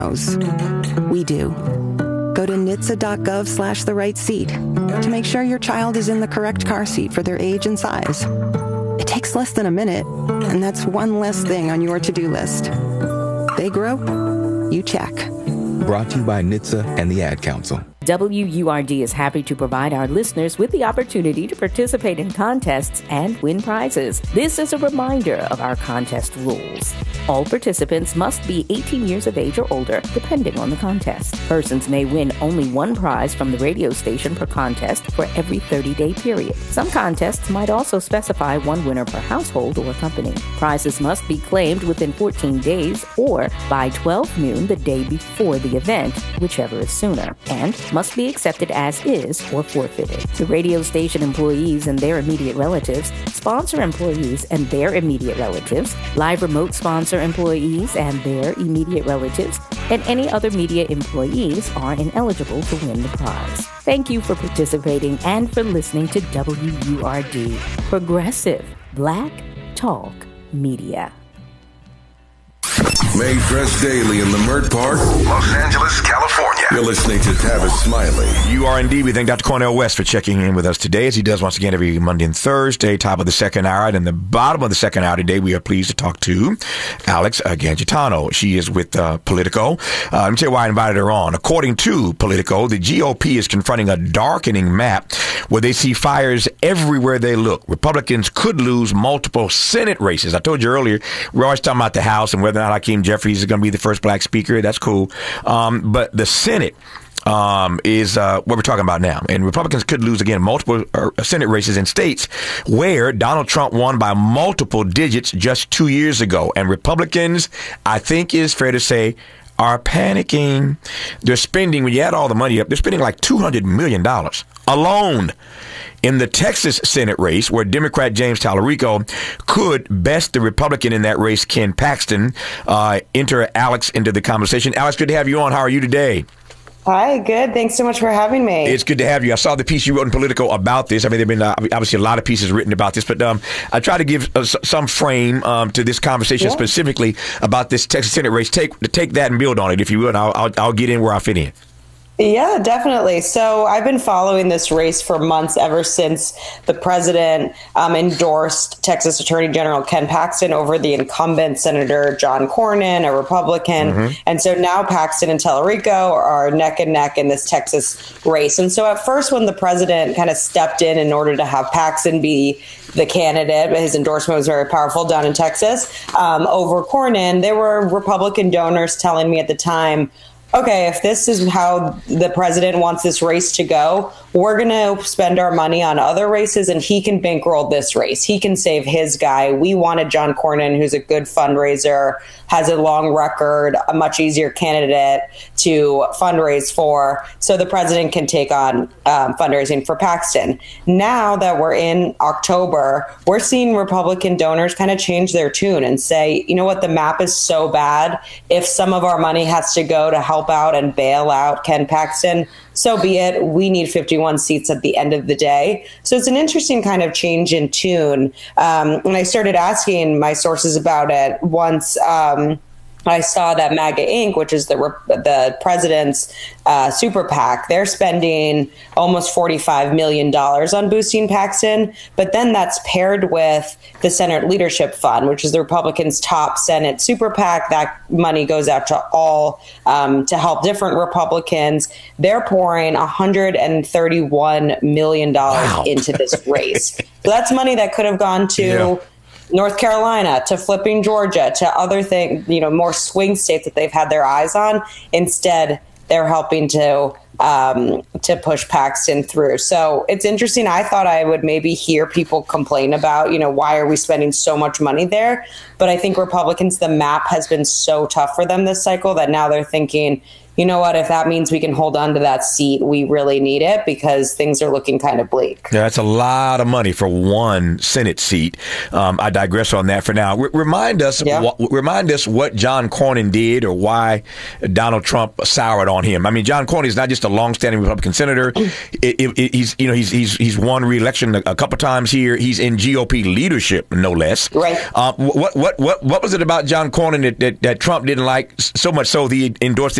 We do. Go to NHTSA.gov/the right seat to make sure your child is in the correct car seat for their age and size. It takes less than a minute, and that's one less thing on your to-do list. They grow, you check. Brought to you by NHTSA and the Ad Council. WURD is happy to provide our listeners with the opportunity to participate in contests and win prizes. This is a reminder of our contest rules. All participants must be 18 years of age or older, depending on the contest. Persons may win only one prize from the radio station per contest for every 30-day period. Some contests might also specify one winner per household or company. Prizes must be claimed within 14 days or by 12 noon the day before the event, whichever is sooner, and must be accepted as is or forfeited. The radio station employees and their immediate relatives, sponsor employees and their immediate relatives, live remote sponsor employees and their immediate relatives, and any other media employees are ineligible to win the prize. Thank you for participating and for listening to WURD, Progressive Black Talk Media. Made fresh daily in the Mert Park, Los Angeles, California. You're listening to Tavis Smiley. You are indeed. We thank Dr. Cornel West for checking in with us today, as he does once again every Monday and Thursday, top of the second hour. And in the bottom of the second hour today, we are pleased to talk to Alex Gangitano. She is with Politico. Let me tell you why I invited her on. According to Politico, the GOP is confronting a darkening map where they see fires everywhere they look. Republicans could lose multiple Senate races. I told you earlier, we're always talking about the House and whether or not Hakeem Jeffries is going to be the first black speaker. That's cool. But the Senate is what we're talking about now. And Republicans could lose, again, multiple Senate races in states where Donald Trump won by multiple digits just 2 years ago. And Republicans, I think is fair to say, are panicking. They're spending, when you add all the money up, they're spending like $200 million alone in the Texas Senate race, where Democrat James Tallarico could best the Republican in that race, Ken Paxton. Enter Alex into the conversation. Alex, good to have you on. How are you today? Hi, good. Thanks so much for having me. It's good to have you. I saw the piece you wrote in Politico about this. I mean, there have been obviously a lot of pieces written about this, but I try to give some frame to this conversation specifically about this Texas Senate race. Take that and build on it, if you would. I'll get in where I fit in. Yeah, definitely. So I've been following this race for months, ever since the president endorsed Texas Attorney General Ken Paxton over the incumbent Senator John Cornyn, a Republican. Mm-hmm. And so now Paxton and Tallarico are neck and neck in this Texas race. And so at first, when the president kind of stepped in order to have Paxton be the candidate, his endorsement was very powerful down in Texas, over Cornyn, there were Republican donors telling me at the time, okay, if this is how the president wants this race to go, we're going to spend our money on other races and he can bankroll this race. He can save his guy. We wanted John Cornyn, who's a good fundraiser, has a long record, a much easier candidate to fundraise for, so the president can take on fundraising for Paxton. Now that we're in October, we're seeing Republican donors kind of change their tune and say, you know what, the map is so bad. If some of our money has to go to help out and bail out Ken Paxton, so be it. We need 51 seats at the end of the day. So it's an interesting kind of change in tune. When I started asking my sources about it, once I saw that MAGA Inc., which is the president's super PAC, they're spending almost $45 million on boosting Paxton. But then that's paired with the Senate Leadership Fund, which is the Republicans' top Senate super PAC. That money goes out to all to help different Republicans. They're pouring $131 million into this race. So that's money that could have gone to North Carolina, to flipping Georgia, to other things, more swing states that they've had their eyes on. Instead, they're helping to push Paxton through. So it's interesting. I thought I would maybe hear people complain about, why are we spending so much money there? But I think Republicans, the map has been so tough for them this cycle that now they're thinking, you know what, if that means we can hold on to that seat, we really need it because things are looking kind of bleak. Yeah, that's a lot of money for one Senate seat. I digress on that for now. Remind us what John Cornyn did or why Donald Trump soured on him. I mean, John Cornyn is not just a longstanding Republican senator. He's won re-election a couple times here. He's in GOP leadership, no less. Right. What was it about John Cornyn that Trump didn't like so much so he endorsed